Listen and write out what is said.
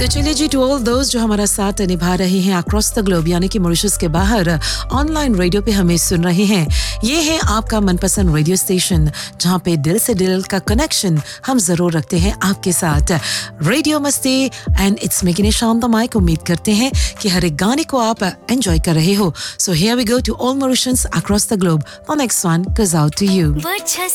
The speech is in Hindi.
तो चलिए जी, टू ऑल दोस्त जो हमारा साथ निभा रहे हैं अक्रॉस द ग्लोब यानी कि मॉरिशस के बाहर ऑनलाइन रेडियो पे हमें सुन रहे हैं, ये है आपका मनपसंद रेडियो स्टेशन जहां पे दिल से दिल का कनेक्शन हम जरूर रखते हैं आपके साथ। रेडियो मस्ती एंड इट्स मेकिंग ए शाम द माइक। उम्मीद करते हैं कि हर एक गाने को आप एंजॉय कर रहे हो। So here we go to all Mauritius across the globe. The next one गोes out to you।